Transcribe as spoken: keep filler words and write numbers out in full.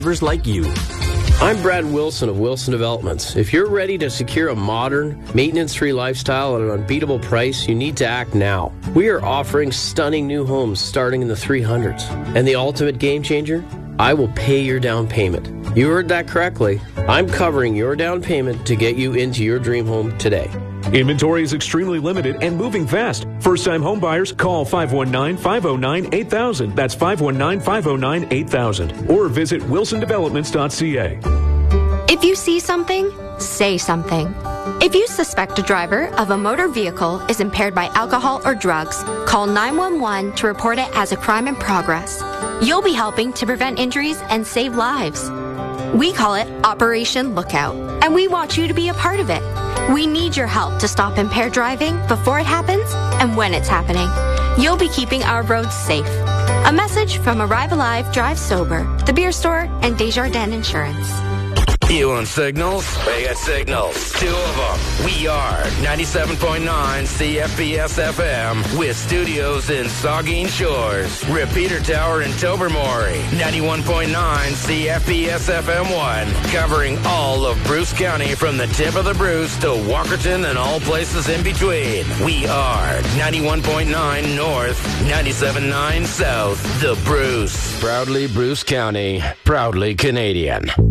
like you. I'm Brad Wilson of Wilson Developments. If you're ready to secure a modern, maintenance-free lifestyle at an unbeatable price, you need to act now. We are offering stunning new homes starting in the three hundreds. And the ultimate game changer? I will pay your down payment. You heard that correctly. I'm covering your down payment to get you into your dream home today. Inventory is extremely limited and moving fast. First-time home buyers, call five one nine, five oh nine, eight thousand. That's five one nine, five oh nine, eight thousand. Or visit wilson developments dot c a. If you see something, say something. If you suspect a driver of a motor vehicle is impaired by alcohol or drugs, call nine one one to report it as a crime in progress. You'll be helping to prevent injuries and save lives. We call it Operation Lookout, and we want you to be a part of it. We need your help to stop impaired driving before it happens and when it's happening. You'll be keeping our roads safe. A message from Arrive Alive, Drive Sober, The Beer Store, and Desjardins Insurance. You want signals? We got signals. Two of them. We are ninety-seven point nine C F P S F M with studios in Saugeen Shores, Repeater Tower in Tobermory. ninety-one point nine C F P S F M one, covering all of Bruce County from the tip of the Bruce to Walkerton and all places in between. We are ninety-one point nine North, ninety-seven point nine South, the Bruce. Proudly Bruce County, proudly Canadian.